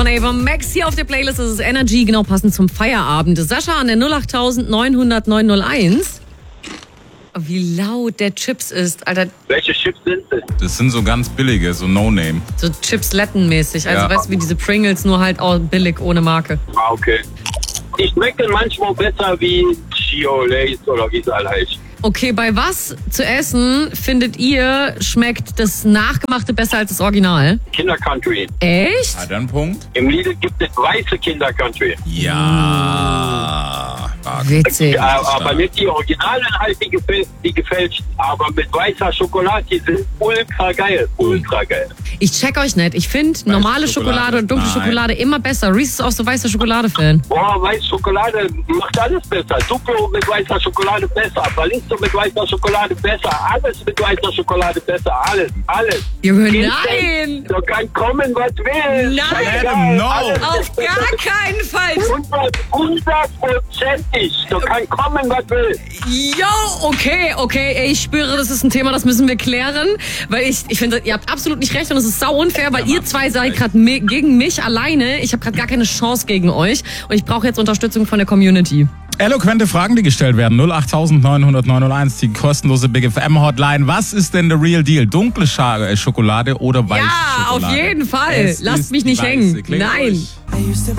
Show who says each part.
Speaker 1: Ava Max hier auf der Playlist. Das ist Energy, genau passend zum Feierabend. Sascha an der 08900 901. Wie laut der Chips ist, Alter.
Speaker 2: Welche Chips sind das?
Speaker 3: Das sind so ganz billige, so No-Name.
Speaker 1: So Chips-Letten-mäßig. Also
Speaker 3: Ja.
Speaker 1: weißt du, wie diese Pringles, nur halt auch billig, ohne Marke.
Speaker 2: Ah, okay. Die schmecken manchmal besser wie Chio, Lays oder wie es alle heißt.
Speaker 1: Okay, bei was zu essen findet ihr, schmeckt das Nachgemachte besser als das Original?
Speaker 2: Kinder Country.
Speaker 1: Echt?
Speaker 3: Hat er einen Punkt?
Speaker 2: Im Lidl gibt es weiße Kinder Country.
Speaker 3: Ja.
Speaker 1: Witzig.
Speaker 2: Aber nicht die Originalen halt, die gefälscht. Aber mit weißer Schokolade, die sind ultra geil. Ultra geil.
Speaker 1: Ich check euch nicht. Ich finde normale Schokolade und dunkle
Speaker 3: Nein.
Speaker 1: Schokolade immer besser. Reese ist auch so weißer Schokolade-Fan.
Speaker 2: Boah, weiße Schokolade macht alles besser. Duplo mit weißer Schokolade besser. Balisto mit weißer Schokolade besser. Alles mit weißer Schokolade besser. Alles.
Speaker 1: Junge,
Speaker 2: Kind,
Speaker 1: nein!
Speaker 2: Da kann kommen, was will.
Speaker 1: Nein.
Speaker 2: Scheißegal.
Speaker 3: No.
Speaker 2: Alles
Speaker 1: Auf
Speaker 2: ist besser.
Speaker 1: gar keinen Fall!
Speaker 2: 100%ig. Da kann kommen, was will.
Speaker 1: Jo, okay, ey, ich spüre, das ist ein Thema, das müssen wir klären, weil ich finde, ihr habt absolut nicht recht und es ist sau unfair, weil ihr zwei seid gerade gegen mich alleine. Ich habe gerade gar keine Chance gegen euch und ich brauche jetzt Unterstützung von der Community.
Speaker 3: Eloquente Fragen, die gestellt werden. 08900 901, die kostenlose Big FM Hotline. Was ist denn der Real Deal? Dunkle Schokolade oder weiße
Speaker 1: Ja,
Speaker 3: Schokolade?
Speaker 1: auf jeden Fall.
Speaker 3: Es
Speaker 1: Lasst
Speaker 3: ist
Speaker 1: mich nicht
Speaker 3: weiße.
Speaker 1: hängen.
Speaker 3: Klingt
Speaker 1: Nein.
Speaker 3: durch.